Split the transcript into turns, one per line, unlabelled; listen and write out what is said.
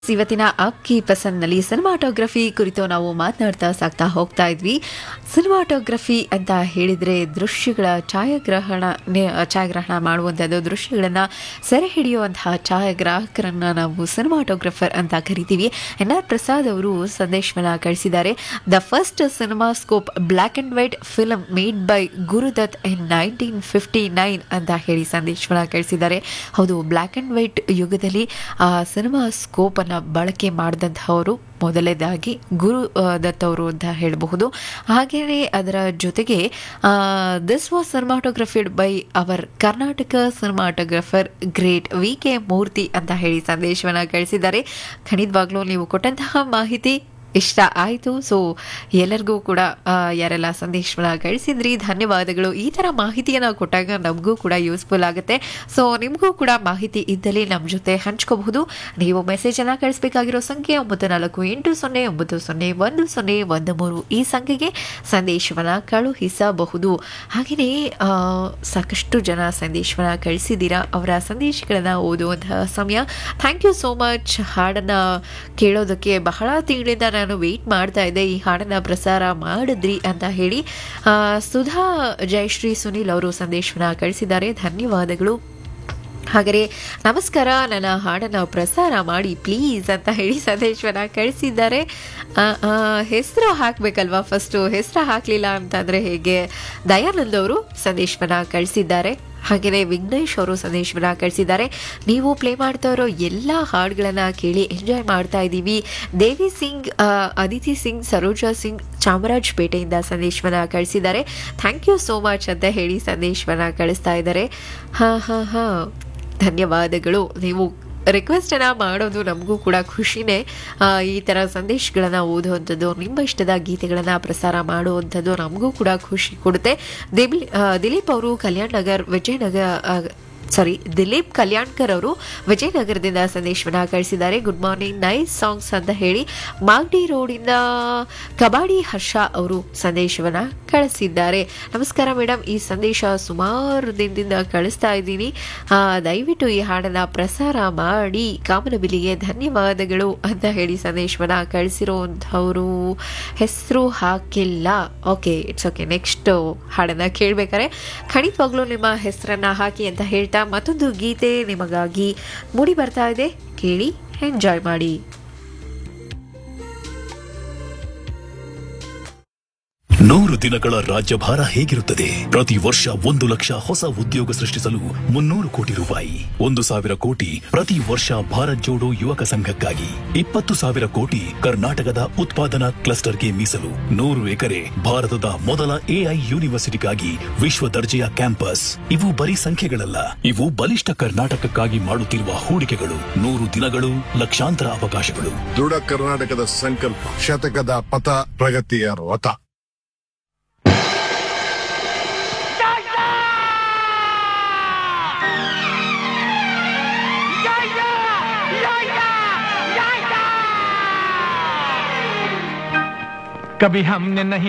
ಇವತ್ತಿನ ಅಪ್ಕಿ ಪಸಂದ್ನಲ್ಲಿ ಸಿನಿಮಾಟೋಗ್ರಫಿ ಕುರಿತು ನಾವು ಮಾತನಾಡ್ತಾ ಸಾಕ್ತಾ ಹೋಗ್ತಾ ಇದ್ವಿ. ಸಿನಿಮಾಟೋಗ್ರಫಿ ಅಂತ ಹೇಳಿದರೆ ದೃಶ್ಯಗಳ ಛಾಯಾಗ್ರಹಣ ಮಾಡುವಂಥದ್ದು, ದೃಶ್ಯಗಳನ್ನು ಸೆರೆ ಹಿಡಿಯುವಂತಹ ಛಾಯಾಗ್ರಾಹಕರನ್ನು ನಾವು ಸಿನಿಮಾಟೋಗ್ರಫರ್ ಅಂತ ಕರಿತೀವಿ. NR ಪ್ರಸಾದ್ ಅವರು ಸಂದೇಶವನ್ನು ಕಳಿಸಿದ್ದಾರೆ. The first CinemaScope black and white film made by Gurudatt ಇನ್ 1959 ಅಂತ ಹೇಳಿ ಸಂದೇಶವನ್ನು ಕಳಿಸಿದ್ದಾರೆ. ಹೌದು, ಬ್ಲ್ಯಾಕ್ ಆ್ಯಂಡ್ ವೈಟ್ ಯುಗದಲ್ಲಿ ಆ ಸಿನಿಮಾಸ್ಕೋಪನ್ನು ಬಳಕೆ ಮಾಡಿದಂಥವರು ಮೊದಲನೇದಾಗಿ ಗುರು ದತ್ ಅವರು ಅಂತ ಹೇಳಬಹುದು. ಹಾಗೆಯೇ ಅದರ ಜೊತೆಗೆ this was ಸಿನಿಮಾಟೋಗ್ರಫಿಡ್ by our Karnataka cinematographer great VK ಮೂರ್ತಿ ಅಂತ ಹೇಳಿ ಸಂದೇಶವನ್ನು ಕಳಿಸಿದ್ದಾರೆ. ಖಂಡಿತವಾಗ್ಲೂ ನೀವು ಕೊಟ್ಟಂತಹ ಮಾಹಿತಿ ಇಷ್ಟ ಆಯಿತು. ಸೊ ಎಲ್ಲರಿಗೂ ಕೂಡ ಯಾರೆಲ್ಲ ಸಂದೇಶವನ್ನು ಕಳಿಸಿದ್ರಿ ಧನ್ಯವಾದಗಳು. ಈ ಥರ ಮಾಹಿತಿಯನ್ನು ಕೊಟ್ಟಾಗ ನಮಗೂ ಕೂಡ ಯೂಸ್ಫುಲ್ ಆಗುತ್ತೆ. ಸೊ ನಿಮಗೂ ಕೂಡ ಮಾಹಿತಿ ಇದ್ದಲ್ಲಿ ನಮ್ಮ ಜೊತೆ ಹಂಚ್ಕೋಬಹುದು. ನೀವು ಮೆಸೇಜನ್ನು ಕಳಿಸಬೇಕಾಗಿರೋ ಸಂಖ್ಯೆ 9480901013 ಈ ಸಂಖ್ಯೆಗೆ ಸಂದೇಶವನ್ನು ಕಳುಹಿಸಬಹುದು. ಹಾಗೆಯೇ ಸಾಕಷ್ಟು ಜನ ಸಂದೇಶವನ್ನು ಕಳಿಸಿದ್ದೀರಾ. ಅವರ ಸಂದೇಶಗಳನ್ನು ಓದುವಂತಹ ಸಮಯ. Thank you so much. ಹಾಡನ್ನು ಕೇಳೋದಕ್ಕೆ ಬಹಳ ತಿಂಗಳಿಂದ ನಾನು ವೇಟ್ ಮಾಡ್ತಾ ಇದ್ದೆ, ಈ ಹಾಡನ್ನು ಪ್ರಸಾರ ಮಾಡಿದ್ರಿ ಅಂತ ಹೇಳಿ ಸುಧಾ ಜಯಶ್ರೀ ಸುನಿಲ್ ಅವರು ಸಂದೇಶವನ್ನು ಕಳಿಸಿದ್ದಾರೆ. ಧನ್ಯವಾದಗಳು. ಹಾಗೆಯೇ ನಮಸ್ಕಾರ, ನನ್ನ ಹಾಡನ್ನು ಪ್ರಸಾರ ಮಾಡಿ ಪ್ಲೀಸ್ ಅಂತ ಹೇಳಿ ಸಂದೇಶವನ್ನು ಕಳಿಸಿದ್ದಾರೆ. ಹೆಸರು ಹಾಕಬೇಕಲ್ವಾ, ಫಸ್ಟು ಹೆಸರು ಹಾಕಲಿಲ್ಲ ಅಂತಂದರೆ ಹೇಗೆ? ದಯಾನಂದ್ ಅವರು ಸಂದೇಶವನ್ನು ಕಳಿಸಿದ್ದಾರೆ. ಹಾಗೆಯೇ ವಿಘ್ನೇಶ್ ಅವರು ಸಂದೇಶವನ್ನು ಕಳಿಸಿದ್ದಾರೆ. ನೀವು ಪ್ಲೇ ಮಾಡ್ತಾ ಇರೋ ಎಲ್ಲ ಹಾಡುಗಳನ್ನು ಕೇಳಿ ಎಂಜಾಯ್ ಮಾಡ್ತಾ ಇದ್ದೀವಿ. ದೇವಿ ಸಿಂಗ್, ಅದಿತಿ ಸಿಂಗ್, ಸರೋಜಾ ಸಿಂಗ್ ಚಾಮರಾಜಪೇಟೆಯಿಂದ ಸಂದೇಶವನ್ನು ಕಳಿಸಿದ್ದಾರೆ. ಥ್ಯಾಂಕ್ ಯು ಸೋ ಮಚ್ ಅಂತ ಹೇಳಿ ಸಂದೇಶವನ್ನು ಕಳಿಸ್ತಾ ಇದ್ದಾರೆ. ಧನ್ಯವಾದಗಳು. ನೀವು ರಿಕ್ವೆಸ್ಟನ್ನು ಮಾಡೋದು ನಮಗೂ ಕೂಡ ಖುಷಿನೇ. ಈ ಥರ ಸಂದೇಶಗಳನ್ನು ಓದುವಂಥದ್ದು, ನಿಮ್ಮ ಇಷ್ಟದ ಗೀತೆಗಳನ್ನು ಪ್ರಸಾರ ಮಾಡುವಂಥದ್ದು ನಮಗೂ ಕೂಡ ಖುಷಿ ಕೊಡುತ್ತೆ. ದಿಲೀಪ್ ಅವರು ದಿಲೀಪ್ ಕಲ್ಯಾಣ್ಕರ್ ಅವರು ವಿಜಯನಗರದಿಂದ ಸಂದೇಶವನ್ನು ಕಳಿಸಿದ್ದಾರೆ. ಗುಡ್ ಮಾರ್ನಿಂಗ್, ನೈಸ್ ಸಾಂಗ್ಸ್ ಅಂತ ಹೇಳಿ ಮಾಗಡಿ ರೋಡಿಂದ ಕಬಾಡಿ ಹರ್ಷ ಅವರು ಸಂದೇಶವನ್ನು ಕಳಿಸಿದ್ದಾರೆ. ನಮಸ್ಕಾರ ಮೇಡಮ್, ಈ ಸಂದೇಶ ಸುಮಾರು ದಿನದಿಂದ ಕಳಿಸ್ತಾ ಇದ್ದೀನಿ, ದಯವಿಟ್ಟು ಈ ಹಾಡನ್ನು ಪ್ರಸಾರ ಮಾಡಿ, ಕಾಮನಬಿಲ್ಲಿಗೆ ಧನ್ಯವಾದಗಳು ಅಂತ ಹೇಳಿ ಸಂದೇಶವನ್ನು ಕಳಿಸಿರುವಂಥವರು ಹೆಸರು ಹಾಕಿಲ್ಲ. Okay, it's okay. ನೆಕ್ಸ್ಟ್ ಹಾಡನ್ನು ಕೇಳಬೇಕಾದ್ರೆ ಖಂಡಿತವಾಗ್ಲೂ ನಿಮ್ಮ ಹೆಸರನ್ನು ಹಾಕಿ ಅಂತ ಹೇಳ್ತಾ ಮತ್ತೊಂದು ಗೀತೆ ನಿಮಗಾಗಿ ಮೂಡಿ ಬರ್ತಾ ಇದೆ, ಕೇಳಿ ಎಂಜಾಯ್ ಮಾಡಿ.
ನೂರು ದಿನಗಳ ರಾಜ್ಯಭಾರ ಹೇಗಿರುತ್ತದೆ? ಪ್ರತಿ ವರ್ಷ 1 ಲಕ್ಷ ಹೊಸ ಉದ್ಯೋಗ ಸೃಷ್ಟಿಸಲು 300 ಕೋಟಿ ರೂಪಾಯಿ, 1,000 ಕೋಟಿ ಪ್ರತಿ ವರ್ಷ ಭಾರತ್ ಜೋಡೋ ಯುವಕ ಸಂಘಕ್ಕಾಗಿ, 20,000 ಕೋಟಿ ಕರ್ನಾಟಕದ ಉತ್ಪಾದನಾ ಕ್ಲಸ್ಟರ್ಗೆ ಮೀಸಲು, 100 ಎಕರೆ ಭಾರತದ ಮೊದಲ AI ಯೂನಿವರ್ಸಿಟಿಗಾಗಿ ವಿಶ್ವ ದರ್ಜೆಯ ಕ್ಯಾಂಪಸ್. ಇವು ಬರೀ ಸಂಖ್ಯೆಗಳಲ್ಲ, ಇವು ಬಲಿಷ್ಠ ಕರ್ನಾಟಕಕ್ಕಾಗಿ ಮಾಡುತ್ತಿರುವ ಹೂಡಿಕೆಗಳು. 100 ದಿನಗಳು, ಲಕ್ಷಾಂತರ ಅವಕಾಶಗಳು.
ದೃಢ ಕರ್ನಾಟಕದ ಸಂಕಲ್ಪ, ಶತಕದ ಪಥ, ಪ್ರಗತಿಯ ರಥ.
कभी हमने नहीं